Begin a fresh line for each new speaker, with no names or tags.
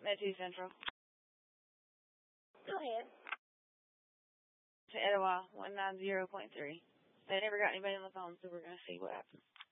Metro Central.
Go ahead.
To Etowah, 190.3. They never got anybody on the phone, so we're going to see what happens.